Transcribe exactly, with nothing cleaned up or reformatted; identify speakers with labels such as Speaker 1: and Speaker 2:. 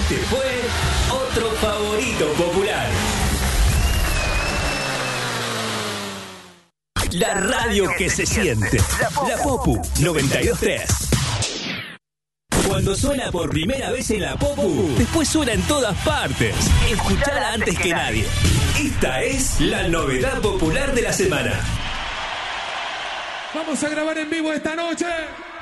Speaker 1: Este fue otro favorito popular. La radio que se siente. La Popu noventa y dos punto tres. Cuando suena por primera vez en la Popu, después suena en todas partes. Escuchala antes que nadie. Esta es la novedad popular de la semana.
Speaker 2: Vamos a grabar en vivo esta noche.